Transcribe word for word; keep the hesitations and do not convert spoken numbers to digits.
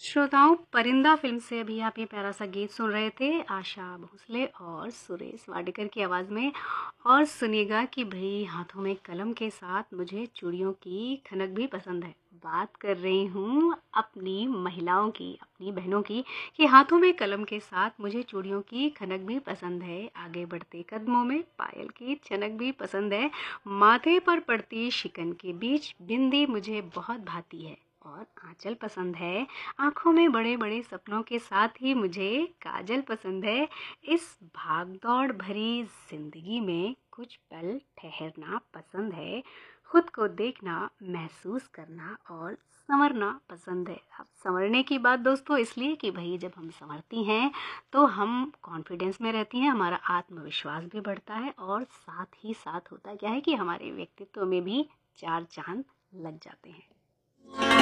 श्रोताओं, परिंदा फिल्म से अभी आप ये प्यारा सा गीत सुन रहे थे आशा भोसले और सुरेश वाडेकर की आवाज़ में। और सुनिएगा कि भाई हाथों में कलम के साथ मुझे चूड़ियों की खनक भी पसंद है। बात कर रही हूँ अपनी महिलाओं की, अपनी बहनों की, कि हाथों में कलम के साथ मुझे चूड़ियों की खनक भी पसंद है। आगे बढ़ते कदमों में पायल की छनक भी पसंद है। माथे पर पड़ती शिकन के बीच बिंदी मुझे बहुत भाती है और आंचल पसंद है। आँखों में बड़े बड़े सपनों के साथ ही मुझे काजल पसंद है। इस भाग-दौड़ भरी ज़िंदगी में कुछ पल ठहरना पसंद है। खुद को देखना, महसूस करना और संवरना पसंद है। अब संवरने की बात दोस्तों इसलिए कि भई जब हम संवरती हैं तो हम कॉन्फिडेंस में रहती हैं, हमारा आत्मविश्वास भी बढ़ता है और साथ ही साथ होता क्या है कि हमारे व्यक्तित्व में भी चार चाँद लग जाते हैं।